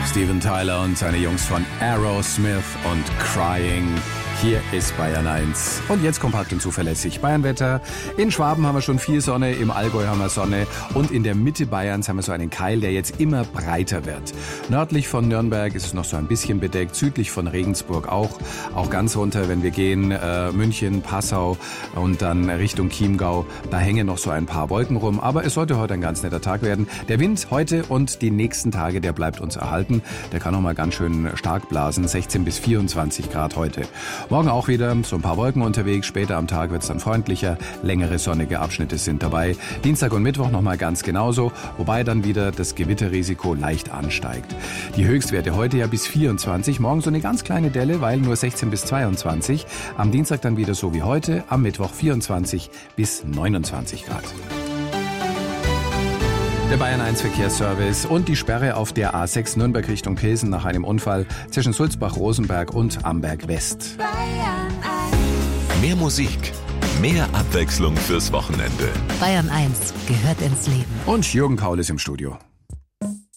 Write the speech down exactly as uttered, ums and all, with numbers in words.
Steven Tyler und seine Jungs von Aerosmith und Crying. Hier ist Bayern eins. Und jetzt kompakt und zuverlässig Bayernwetter. In Schwaben haben wir schon viel Sonne, im Allgäu haben wir Sonne und in der Mitte Bayerns haben wir so einen Keil, der jetzt immer breiter wird. Nördlich von Nürnberg ist es noch so ein bisschen bedeckt, südlich von Regensburg auch. Auch ganz runter, wenn wir gehen, äh, München, Passau und dann Richtung Chiemgau, da hängen noch so ein paar Wolken rum. Aber es sollte heute ein ganz netter Tag werden. Der Wind heute und die nächsten Tage, der bleibt uns erhalten. Der kann noch mal ganz schön stark blasen, sechzehn bis vierundzwanzig Grad heute. Morgen auch wieder so ein paar Wolken unterwegs. Später am Tag wird es dann freundlicher. Längere sonnige Abschnitte sind dabei. Dienstag und Mittwoch nochmal ganz genauso. Wobei dann wieder das Gewitterrisiko leicht ansteigt. Die Höchstwerte heute ja bis vierundzwanzig. Morgen so eine ganz kleine Delle, weil nur sechzehn bis zweiundzwanzig. Am Dienstag dann wieder so wie heute. Am Mittwoch vierundzwanzig bis neunundzwanzig Grad. Der Bayern eins Verkehrsservice und die Sperre auf der A sechs Nürnberg Richtung Pilsen nach einem Unfall zwischen Sulzbach-Rosenberg und Amberg West. Bayern eins. Mehr Musik, mehr Abwechslung fürs Wochenende. Bayern eins gehört ins Leben. Und Jürgen Kaul ist im Studio.